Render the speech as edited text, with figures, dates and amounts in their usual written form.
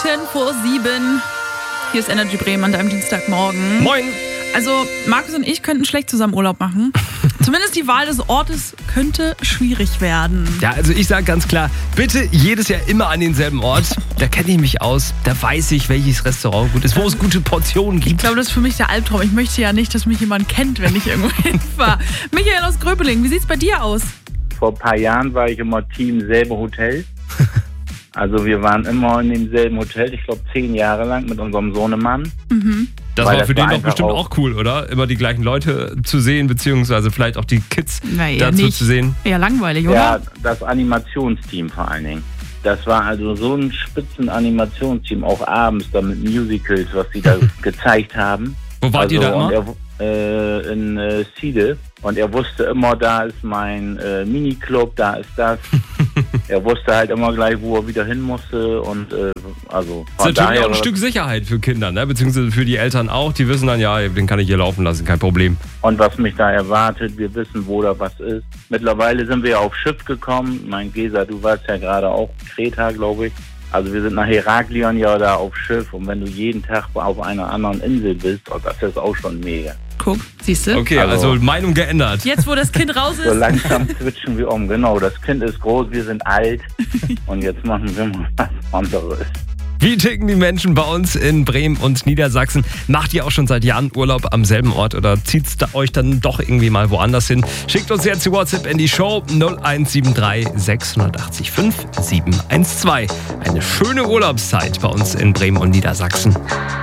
7:15. Hier ist Energy Bremen an deinem Dienstagmorgen. Moin! Also Markus und ich könnten schlecht zusammen Urlaub machen. Zumindest die Wahl des Ortes könnte schwierig werden. Ja, also ich sage ganz klar, bitte jedes Jahr immer an denselben Ort. Da kenne ich mich aus, da weiß ich, welches Restaurant gut ist, wo es gute Portionen gibt. Ich glaube, das ist für mich der Albtraum. Ich möchte ja nicht, dass mich jemand kennt, wenn ich irgendwo hinfahre. Michael aus Gröpeling, wie sieht's bei dir aus? Vor ein paar Jahren war ich immer Team selbe Hotel. Also wir waren immer in demselben Hotel, ich glaube 10 Jahre lang mit unserem Sohnemann. Mhm. Das war für den doch bestimmt auch cool, oder? Immer die gleichen Leute zu sehen, beziehungsweise vielleicht auch die Kids dazu nicht. zu sehen. Eher langweilig, oder? Ja, das Animationsteam vor allen Dingen. Das war also so ein spitzen Animationsteam, auch abends da mit Musicals, was sie da gezeigt haben. Wo wart ihr da immer? In Siede. Und er wusste immer, da ist mein Miniclub, da ist das. Er wusste halt immer gleich, wo er wieder hin musste. Und also das ist natürlich auch ein Stück Sicherheit für Kinder, ne? Beziehungsweise für die Eltern auch. Die wissen dann, ja, den kann ich hier laufen lassen, kein Problem. Und was mich da erwartet, wir wissen, wo da was ist. Mittlerweile sind wir ja aufs Schiff gekommen. Mein Gesa, du warst ja gerade auch Kreta, glaube ich. Also wir sind nach Heraklion ja da aufs Schiff. Und wenn du jeden Tag auf einer anderen Insel bist, oh, das ist auch schon mega. Guck, siehst du? Okay, also Meinung geändert. Jetzt, wo das Kind raus ist. So langsam switchen wir um. Genau, das Kind ist groß, wir sind alt. Und jetzt machen wir mal was anderes. Wie ticken die Menschen bei uns in Bremen und Niedersachsen? Macht ihr auch schon seit Jahren Urlaub am selben Ort oder zieht es euch dann doch irgendwie mal woanders hin? Schickt uns jetzt die WhatsApp in die Show 0173 680 5712. Eine schöne Urlaubszeit bei uns in Bremen und Niedersachsen.